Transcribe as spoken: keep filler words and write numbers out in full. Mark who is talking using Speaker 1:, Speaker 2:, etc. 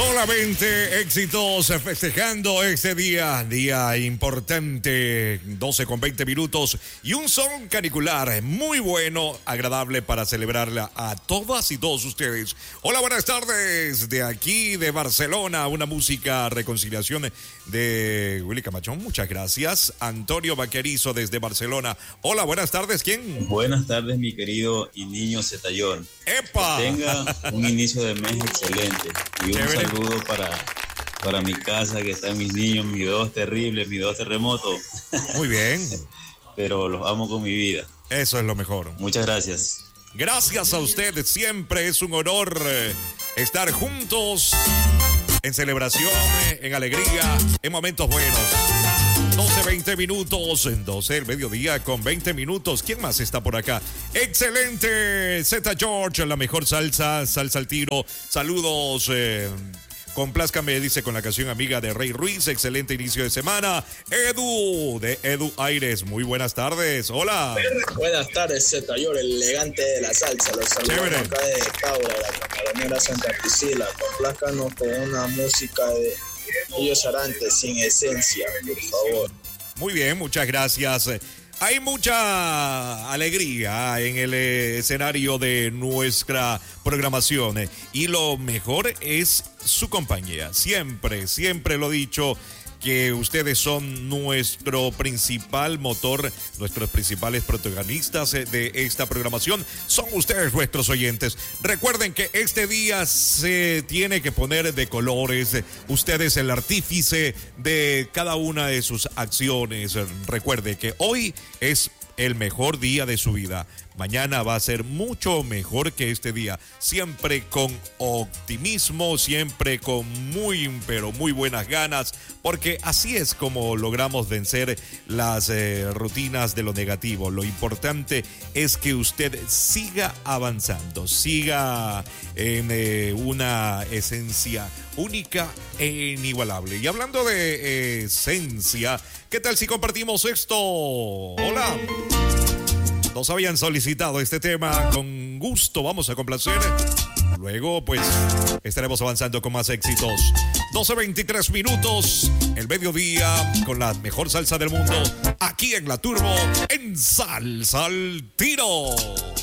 Speaker 1: Solamente éxitos festejando este día, día importante, doce con veinte minutos y un son canicular muy bueno, agradable para celebrarla a todas y todos ustedes. Hola, buenas tardes, de aquí de Barcelona, una música reconciliación de Willy Camachón, muchas gracias. Antonio Vaquerizo desde Barcelona. Hola, buenas tardes, ¿quién?
Speaker 2: Buenas tardes, mi querido y niño Zetallón.
Speaker 1: ¡Epa!
Speaker 2: Que tenga un inicio de mes excelente y un
Speaker 1: Chévere.
Speaker 2: saludo para, para mi casa, que están mis niños, mis dos terribles, mis dos terremotos.
Speaker 1: Muy bien.
Speaker 2: Pero los amo con mi vida.
Speaker 1: Eso es lo mejor.
Speaker 2: Muchas gracias.
Speaker 1: Gracias a usted, siempre es un honor eh, estar juntos en celebración, eh, en alegría, en momentos buenos. doce, veinte minutos, en doce el mediodía con veinte minutos. ¿Quién más está por acá? Excelente, Z George, la mejor salsa, salsa al tiro. Saludos, eh, complázcame, dice, con la canción amiga de Rey Ruiz. Excelente inicio de semana. Edu, de Edu Aires, muy buenas tardes. Hola.
Speaker 3: Buenas tardes, Zetallón, el elegante de la salsa. Los saludamos
Speaker 1: Chévere.
Speaker 3: acá de Caura, la camaronera Santa Priscila. Complázcanos con una música de Ellos Arantes, Sin Esencia, por favor.
Speaker 1: Muy bien, muchas gracias. Hay mucha alegría en el eh, escenario de nuestra programación eh, y lo mejor es su compañía. Siempre, siempre lo he dicho, que ustedes son nuestro principal motor, nuestros principales protagonistas eh, de esta programación. Son ustedes nuestros oyentes. Recuerden que este día se tiene que poner de colores. Usted es el artífice de cada una de sus acciones. Recuerde que hoy es el mejor día de su vida. Mañana va a ser mucho mejor que este día. Siempre con optimismo, siempre con muy, pero muy buenas ganas, porque así es como logramos vencer las eh, rutinas de lo negativo. Lo importante es que usted siga avanzando, siga en eh, una esencia única e inigualable. Y hablando de eh, esencia, ¿qué tal si compartimos esto? Hola. Nos habían solicitado este tema, con gusto vamos a complacer. Luego, pues, estaremos avanzando con más éxitos. doce veintitrés minutos, el mediodía, con la mejor salsa del mundo, aquí en La Turbo, en Salsa al Tiro.